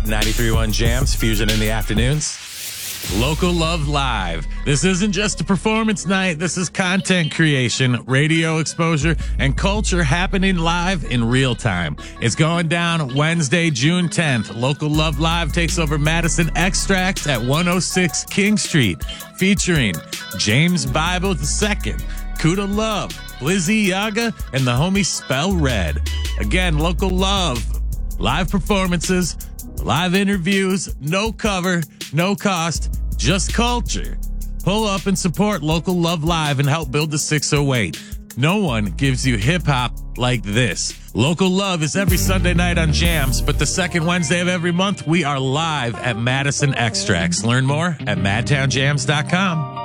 93.1 Jams, Fusion in the afternoons. Local Love Live. This isn't just a performance night. This is content creation, radio exposure, and culture happening live in real time. It's going down Wednesday, June 10th. Local Love Live takes over Madison Extracts at 106 King Street, featuring James Bible II, Kuda Love, Blizzy Yaga, and the homie Spell Red. Again, Local Love. Live performances, live interviews, no cover, no cost, just culture. Pull up and support Local Love Live and help build the 608. No one gives you hip hop like this. Local Love is every Sunday night on Jams, but the second Wednesday of every month, we are live at Madison Extracts. Learn more at madtownjams.com.